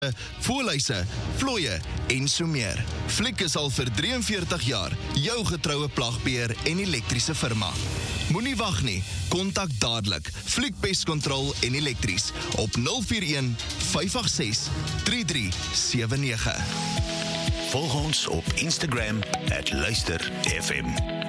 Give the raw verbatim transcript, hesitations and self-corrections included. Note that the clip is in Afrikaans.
voorluise, vlooie en so meer. Fliek is al vir drie en veertig jaar jou getroue plagbeheer en elektriese firma. Moenie wag nie, kontak dadelik Fliek Pestkontrol en Elektries op nul vier een, vyf agt ses, drie drie sewe nege. Volg ons op Instagram at Luister F M.